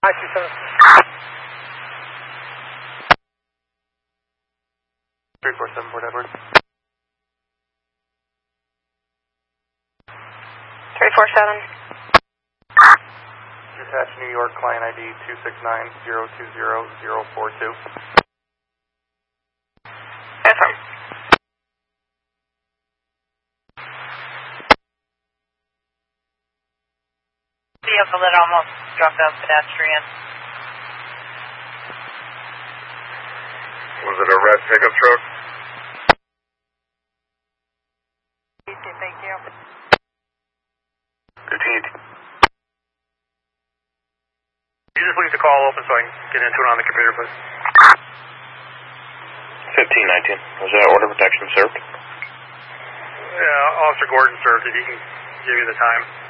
I-27. 347, Port Edward. 347. Attached New York, client ID 269-020-042. Affirm. Vehicle that almost dropped out pedestrian. Was it a red pickup truck? Thank you. Repeat. You just leave the call open so I can get into it on the computer, please. 1519. Was that order protection served? Yeah, Officer Gordon served it. He can give you the time.